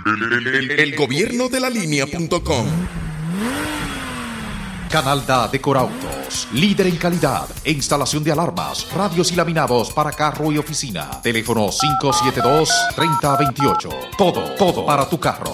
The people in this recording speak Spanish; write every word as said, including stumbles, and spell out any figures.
El, el, el, el gobierno de la línea punto com. Canalda Decorautos, líder en calidad e instalación de alarmas, radios y laminados para carro y oficina. Teléfono cinco siete dos, tres cero dos ocho. Todo, todo para tu carro.